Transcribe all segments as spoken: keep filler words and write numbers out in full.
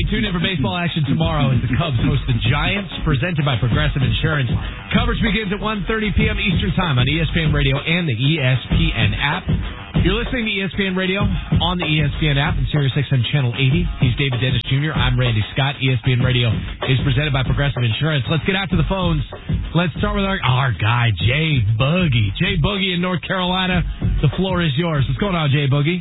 tune in for baseball action tomorrow as the Cubs host the Giants, presented by Progressive Insurance. Coverage begins at one thirty p.m. Eastern Time on E S P N Radio and the E S P N app. You're listening to E S P N Radio on the E S P N app and Sirius X M Channel eighty. He's David Dennis Junior I'm Randy Scott. E S P N Radio is presented by Progressive Insurance. Let's get out to the phones. Let's start with our, our guy, Jay Boogie. Jay Boogie in North Carolina. The floor is yours. What's going on, Jay Boogie?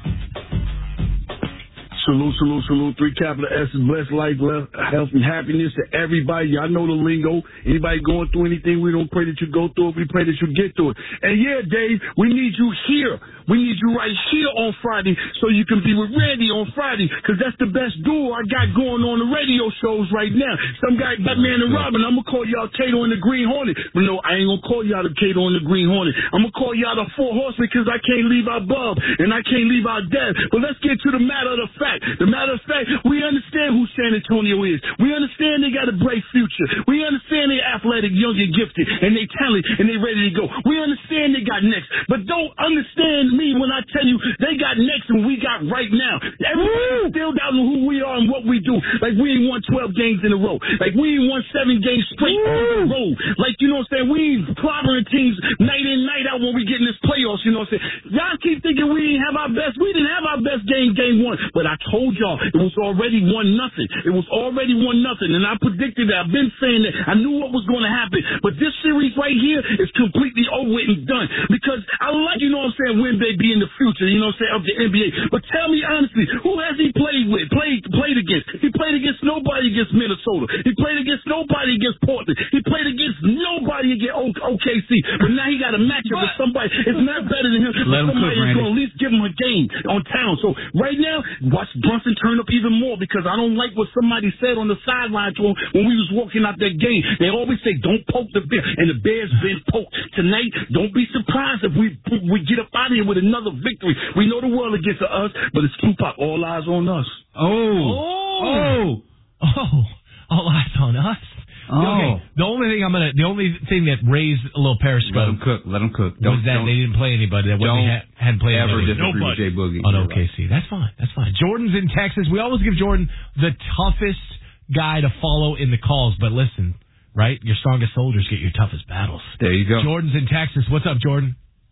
Salute, salute, salute. Three capital S's. Blessed life, love, health, and happiness to everybody. Y'all know the lingo. Anybody going through anything, we don't pray that you go through it. We pray that you get through it. And yeah, Dave, we need you here. We need you right here on Friday so you can be with Randy on Friday, because that's the best duo I got going on the radio shows right now. Some guy, Batman and Robin, I'm going to call y'all Kato and the Green Hornet. But no, I ain't going to call y'all the Kato and the Green Hornet. I'm going to call y'all the Four Horsemen, because I can't leave out Bub and I can't leave out Dev. But let's get to the matter of the fact. The matter of fact, we understand who San Antonio is. We understand they got a bright future. We understand they're athletic, young, and gifted, and they talented, and they ready to go. We understand they got next. But don't understand me when I tell you they got next and we got right now. Everybody's still doubting who we are and what we do. Like we ain't won twelve games in a row. Like we ain't won seven games straight in a row. Like, you know what I'm saying? We ain't clobbering teams night in, night out when we get in this playoffs, you know what I'm saying? Y'all keep thinking we didn't have our best. We didn't have our best game game one. But I told y'all it was already one nothing. It was already one nothing. And I predicted that. I've been saying that. I knew what was going to happen. But this series right here is completely over with and done. Because I like, you know what I'm saying, when they be in the future, you know what I'm saying, of the N B A. But tell me honestly, who has he played with, played played against? He played against nobody against Minnesota. He played against nobody against Portland. He played against nobody against O K C. But now he got a matchup with somebody. It's not better than him. But somebody is going to at least give him a game on town. So right now, watch Brunson turn up even more, because I don't like what somebody said on the sideline to him when we was walking out that game. They always say, don't poke the bear. And the Bears been poked. Tonight, don't be surprised if we we get up out of here with another victory. We know the world against us, but it's Tupac. All eyes on us. Oh. Oh. Oh. Oh. All eyes on us. Oh. Okay. The only thing I'm gonna, the only thing that raised a little periscope. Let them cook. Let them cook. Don't, was that they didn't play anybody. That don't they had, hadn't played ever anybody. disagree with Jay Boogie. On O K C. That's fine. That's fine. Jordan's in Texas. We always give Jordan the toughest guy to follow in the calls, but listen, right? Your strongest soldiers get your toughest battles. There you go. Jordan's in Texas. What's up, Jordan?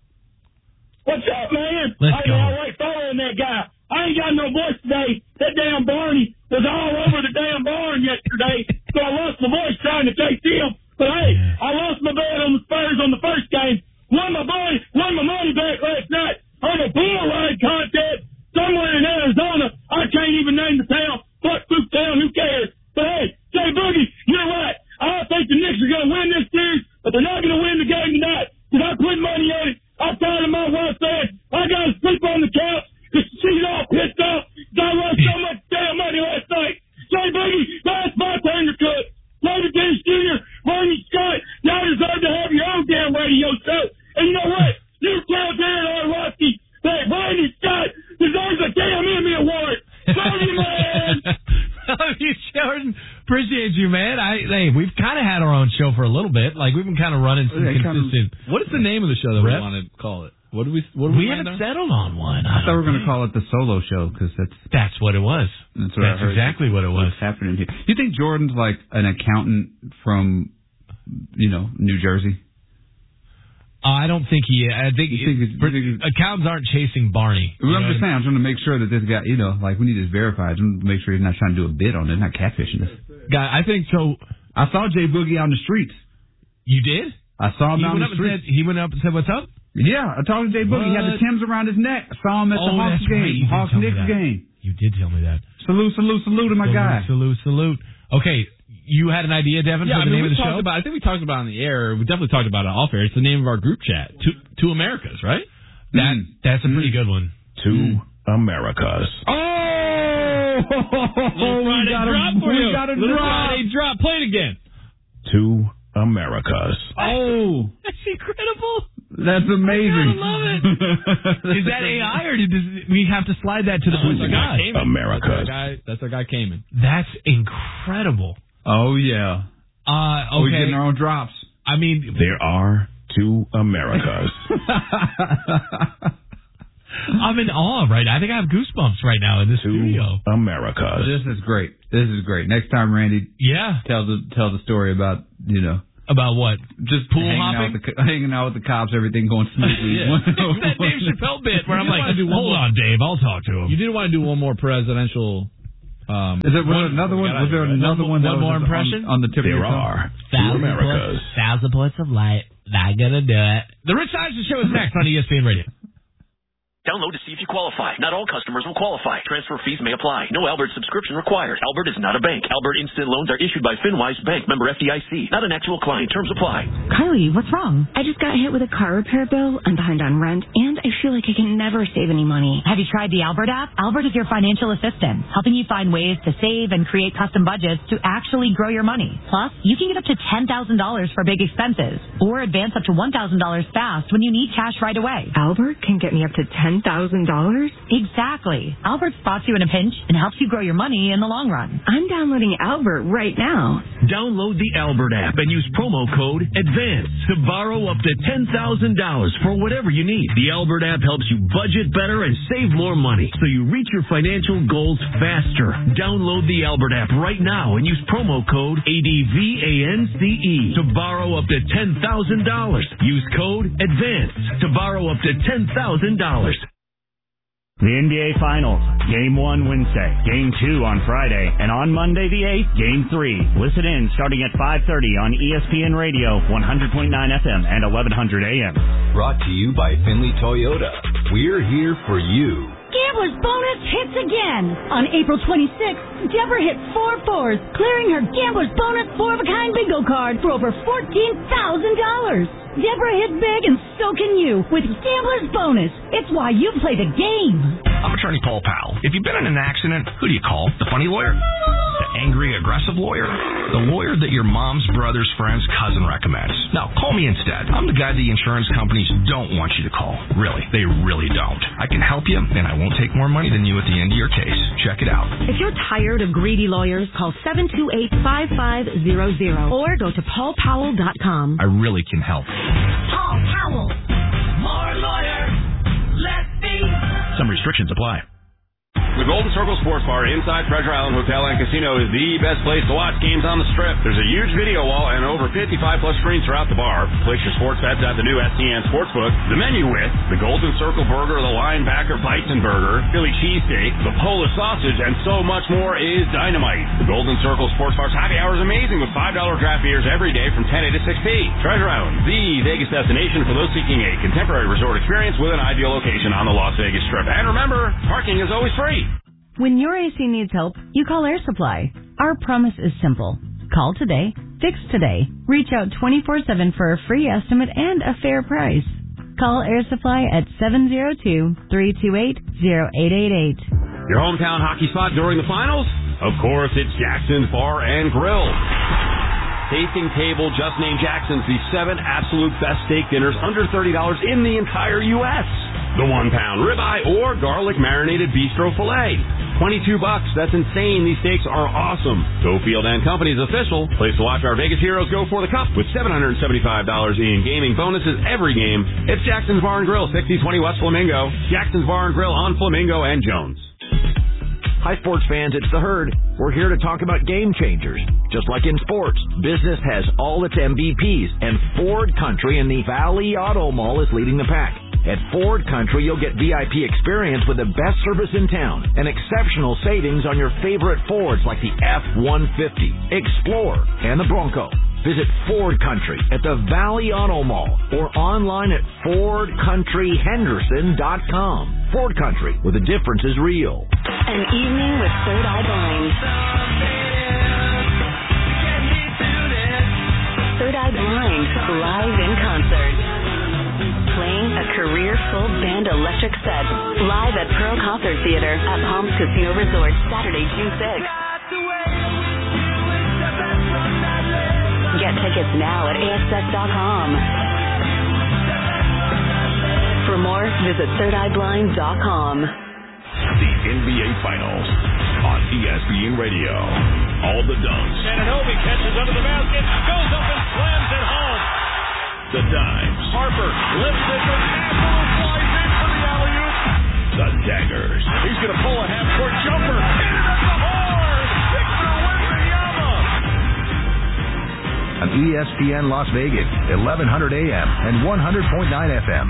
What's up, man? Let's I go. I like following that guy. I ain't got no voice today. That damn Barney was all over the damn barn yesterday, so I lost my voice trying to chase him. But hey, yeah. I lost my bet on the Spurs on the first game. Won my money, won my money back last night on a bull ride contest somewhere in Arizona. I can't even name the town. Fuck Spook Town, who cares? But hey, Jay Boogie, you're right. I think the Knicks are going to win this series, but they're not going to win the game tonight. Because I put money on it. I'm tired of my wife saying I got to sleep on the couch because she's all pissed off. I lost so much damn money last night. Jay Boogie, that's my turn to cook. David Dennis Junior, Bernie Scott, y'all deserve to have your own damn radio show. And you know what? You tell Darren Orlovsky that Bernie Scott deserves a damn Emmy Award. Love you, man. Love you, Jordan. Appreciate you, man. I hey, we've kind of had our own show for a little bit. Like, we've been kind of running some yeah, consistent. Kind of, what is the name of the show that Rep? we want to call it? What do we? What do we, we haven't on? settled on one. I, I thought we were going to call it the solo show because that's that's what it was. That's, what that's I heard. exactly what it was. What's happening here? You think Jordan's like an accountant from, you know, New Jersey? Uh, I don't think he. I think, you think, it, think accountants aren't chasing Barney. Well, I'm just saying. I'm trying to make sure that this guy, you know, like we need this verified. I'm to make sure he's not trying to do a bid on it, not catfishing us. Guy, I think so. I saw Jay Boogie on the streets. You did? I saw him he on the Said, streets. he went up and said, "What's up?" Yeah, I talked to Jay Boogie. What? He had the Timbs around his neck. I saw him at oh, the Hawks game, right. Hawks Knicks game. You did tell me that. Salute, salute, salute to my salute, guy. Salute, salute. Okay, you had an idea, Devin, yeah, for the I mean, name of the talked show? About, I think we talked about it on the air. We definitely talked about it off air. It's the name of our group chat. Two, two Americas, right? That mm. That's a pretty good one. Two mm. Americas. Oh! Little Friday got drop a, for you. Got a Little drop. Friday drop. Play it again. Two Americas. Oh. That's incredible. That's amazing. I love it. Is that A I or did this, we have to slide that to the no, our guy? Americas. That's our guy, that's our guy Cayman. That's incredible. Oh, yeah. Uh, okay. Oh, we're getting our own drops. I mean, there are two Americas. I'm in awe right now. I think I have goosebumps right now in this Two studio. Americas. This is great. This is great. Next time, Randy, Yeah. tell the tell the story about, you know, About what? just Pool hanging hopping? out, with the, hanging out with the cops, everything going smoothly. Yeah. That Dave Chappelle bit where I'm like, hold on, Dave, I'll talk to him. You did want to do one more presidential. Um, Is there was another one? Was there another one? that one more was impression? on, on the tip of There your tongue? are two Thousand Americas. points, thousand points of light. Not gonna do it. The Rich Eisen Show is next on E S P N Radio. Download to see if you qualify. Not all customers will qualify. Transfer fees may apply. No Albert subscription required. Albert is not a bank. Albert Instant Loans are issued by FinWise Bank, member F D I C. Not an actual client. Terms apply. Carly, what's wrong? I just got hit with a car repair bill. I'm behind on rent, and I feel like I can never save any money. Have you tried the Albert app? Albert is your financial assistant, helping you find ways to save and create custom budgets to actually grow your money. Plus, you can get up to ten thousand dollars for big expenses, or advance up to one thousand dollars fast when you need cash right away. Albert can get me up to ten thousand dollars? Exactly. Albert spots you in a pinch and helps you grow your money in the long run. I'm downloading Albert right now. Download the Albert app and use promo code ADVANCE to borrow up to ten thousand dollars for whatever you need. The Albert app helps you budget better and save more money so you reach your financial goals faster. Download the Albert app right now and use promo code ADVANCE to borrow up to ten thousand dollars. Use code ADVANCE to borrow up to ten thousand dollars. The N B A Finals, Game one Wednesday, Game two on Friday, and on Monday the eighth, Game three. Listen in starting at five thirty on E S P N Radio, one hundred point nine F M and eleven hundred A M. Brought to you by Finley Toyota. We're here for you. Gambler's Bonus hits again. On April twenty-sixth, Deborah hit four fours, clearing her Gambler's Bonus four-of-a-kind bingo card for over fourteen thousand dollars. Deborah hit big, and so can you with Gambler's Bonus. It's why you play the game. I'm attorney Paul Powell. If you've been in an accident, who do you call? The funny lawyer? The angry, aggressive lawyer? The lawyer that your mom's brother's friend's cousin recommends. No, call me instead. I'm the guy the insurance companies don't want you to call. Really, they really don't. I can help you, and I won't take more money than you at the end of your case. Check it out. If you're tired of greedy lawyers, call seven two eight, five five zero zero or go to paul powell dot com. I really can help. Paul Powell. More lawyer. Let's be. Some restrictions apply. The Golden Circle Sports Bar inside Treasure Island Hotel and Casino is the best place to watch games on the Strip. There's a huge video wall and over fifty-five plus screens throughout the bar. Place your sports bets at the new S T N Sportsbook. The menu with the Golden Circle Burger, the Linebacker Bison Burger, Philly Cheesesteak, the Polish Sausage, and so much more is dynamite. The Golden Circle Sports Bar's happy hour is amazing with five dollar draft beers every day from ten A to six P. Treasure Island, the Vegas destination for those seeking a contemporary resort experience with an ideal location on the Las Vegas Strip. And remember, parking is always free. When your A C needs help, you call Air Supply. Our promise is simple. Call today, fix today. Reach out twenty-four seven for a free estimate and a fair price. Call Air Supply at seven zero two, three two eight, zero eight eight eight. Your hometown hockey spot during the finals? Of course, it's Jackson's Bar and Grill. Tasting table just named Jackson's the seven absolute best steak dinners under thirty dollars in the entire U S The one pound ribeye or garlic marinated bistro filet. twenty-two bucks. That's insane. These steaks are awesome. Schofield and Company's official place to watch our Vegas heroes go for the cup with seven hundred seventy-five dollars in gaming bonuses every game. It's Jackson's Bar and Grill, sixty twenty West Flamingo. Jackson's Bar and Grill on Flamingo and Jones. Hi, sports fans. It's the Herd. We're here to talk about game changers. Just like in sports, business has all its M V Ps, and Ford Country in the Valley Auto Mall is leading the pack. At Ford Country, you'll get V I P experience with the best service in town and exceptional savings on your favorite Fords like the F one fifty, Explorer, and the Bronco. Visit Ford Country at the Valley Auto Mall or online at ford country henderson dot com. Ford Country, where the difference is real. An evening with Third Eye Blind. Third Eye Blind, live in concert. Playing a career-full band electric set live at Pearl Concert Theater at Palms Casino Resort Saturday, June sixth. Get tickets now at A X S dot com. For more, visit third eye blind dot com. The N B A Finals on E S P N Radio. All the dunks. Anunoby catches under the basket, goes up and slams it home. The dimes. Harper lifts it, and Apple flies in for the alley-oop. the daggers. He's going to pull a half-court jumper. Hit it at the horn. Victor Wembanyama. On E S P N Las Vegas, eleven hundred A M and one hundred point nine F M.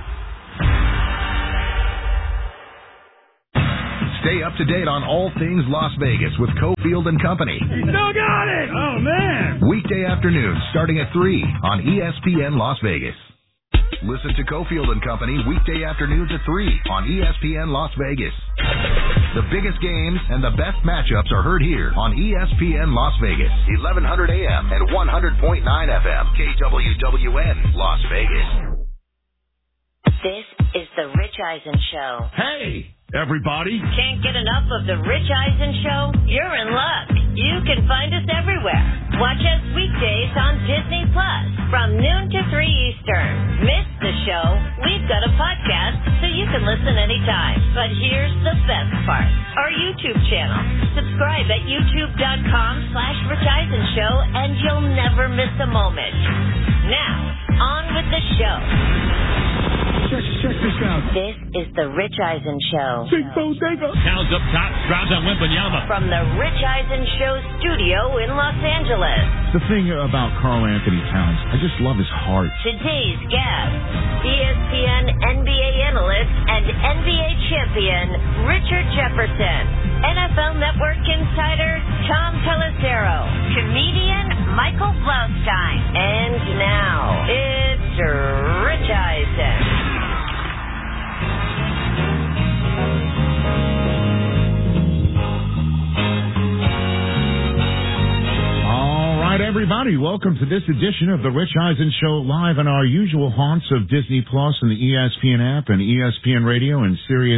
Stay up to date on all things Las Vegas with Cofield and Company. He still got it. Oh, man. Weekday afternoons starting at three on E S P N Las Vegas. Listen to Cofield and Company weekday afternoons at three on E S P N Las Vegas. The biggest games and the best matchups are heard here on E S P N Las Vegas, eleven hundred A M and one hundred point nine F M, K W W N, Las Vegas. This is the Rich Eisen Show. Hey, everybody. Can't get enough of the Rich Eisen Show? You're in luck. You can find us everywhere. Watch us weekdays on Disney Plus from noon to three Eastern. Miss the show? We've got a podcast so you can listen anytime. But here's the best part. Our YouTube channel. Subscribe at youtube.com slash Rich Eisen Show and you'll never miss a moment. Now, on with the show. Check, check this out. This is the Rich Eisen Show. Big Bodega. Towns up top, drives on Wembanyama. From the Rich Eisen Show studio in Los Angeles. The thing about Karl Anthony Towns, I just love his heart. Today's guest, E S P N N B A analyst and N B A champion, Richard Jefferson. N F L Network insider, Tom Pelissero. Comedian, Michael Blaustein. And now, it's Rich Eisen. All right, everybody, welcome to this edition of the Rich Eisen Show, live on our usual haunts of Disney Plus and the E S P N app and E S P N Radio and Sirius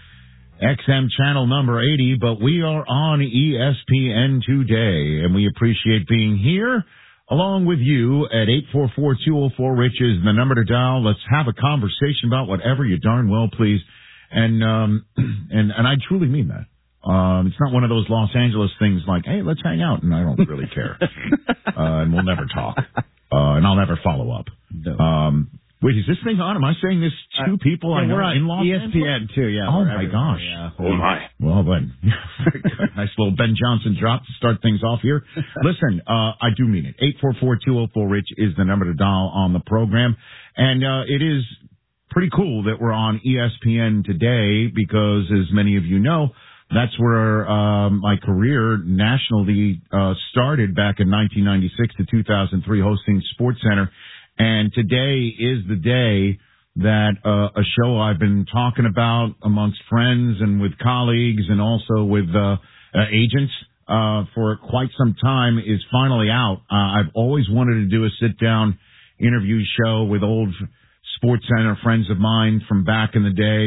X M channel number eighty, but we are on E S P N today, and we appreciate being here along with you at eight four four, two oh four, Rich is the number to dial. Let's have a conversation about whatever you darn well please. And, um, and, and I truly mean that. Um, it's not one of those Los Angeles things like, hey, let's hang out, and I don't really care. uh, and we'll never talk. Uh, and I'll never follow up. No. Um, wait, is this thing on? Am I saying this two people uh, I know we're on in Los E S P N Angeles? too, yeah. Oh, my gosh. Yeah. Oh, my. Well, then, nice little Ben Johnson drop to start things off here. Listen, uh, I do mean it. eight four four, two oh four, Rich is the number to dial on the program. And uh, it is pretty cool that we're on E S P N today because, as many of you know, that's where uh, my career nationally uh, started back in nineteen ninety-six to two thousand three, hosting SportsCenter. And today is the day that uh, a show I've been talking about amongst friends and with colleagues and also with uh, uh, agents uh, for quite some time is finally out. Uh, I've always wanted to do a sit-down interview show with old SportsCenter friends of mine from back in the day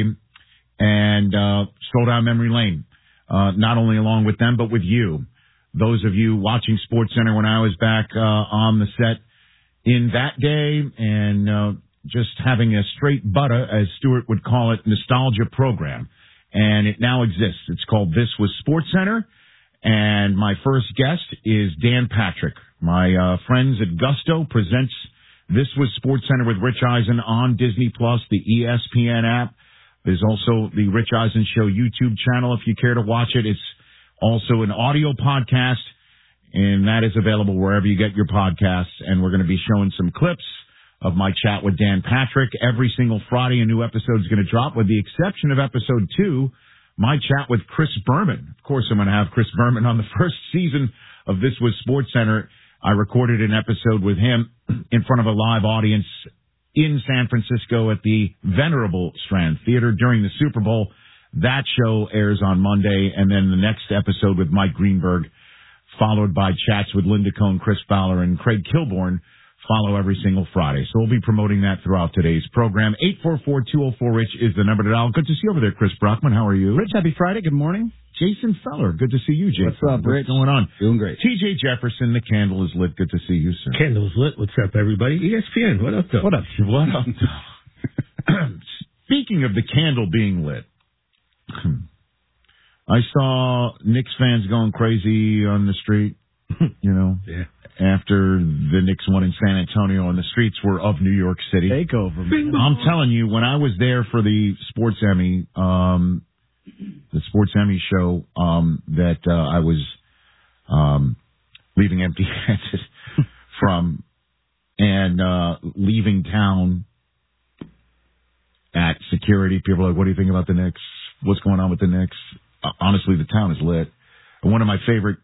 and uh, stroll down memory lane. Uh, not only along with them, but with you. Those of you watching SportsCenter when I was back uh, on the set in that day and uh, just having a straight butter, as Stewart would call it, nostalgia program. And it now exists. It's called This Was SportsCenter. And my first guest is Dan Patrick. My uh, friends at Gusto presents This Was SportsCenter with Rich Eisen on Disney Plus, the E S P N app. There's also the Rich Eisen Show YouTube channel if you care to watch it. It's also an audio podcast, and that is available wherever you get your podcasts. And we're going to be showing some clips of my chat with Dan Patrick. Every single Friday, a new episode is going to drop, with the exception of episode two, my chat with Chris Berman. Of course, I'm going to have Chris Berman on the first season of This Was SportsCenter. I recorded an episode with him in front of a live audience in San Francisco at the venerable Strand Theater during the Super Bowl. That show airs on Monday, and then the next episode with Mike Greenberg, followed by chats with Linda Cohn, Chris Fowler, and Craig Kilborn, follow every single Friday. So we'll be promoting that throughout today's program. eight four four, two oh four, Rich is the number to dial. Good to see you over there, Chris Brockman. How are you? Rich, happy Friday. Good morning. Jason Feller. Good to see you, Jason. What's up, Rich? What's going on? Doing great. T J Jefferson, the candle is lit. Good to see you, sir. Candle's lit. What's up, everybody? E S P N. What up, though? What up? What up? Speaking of the candle being lit, I saw Knicks fans going crazy on the street. You know, yeah. After the Knicks won in San Antonio and the streets were of New York City. Takeover. Man. I'm telling you, when I was there for the Sports Emmy, um, the Sports Emmy show, um, that uh, I was um, leaving empty-handed from, and uh, leaving town at security, people are like, "What do you think about the Knicks? What's going on with the Knicks?" Uh, honestly, the town is lit. And one of my favorite